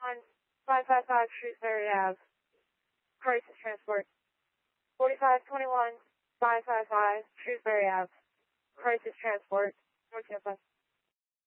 555 Shrewsbury Ave. Crisis transport. 4521 555 Shrewsbury Ave. Crisis transport. North Tampa.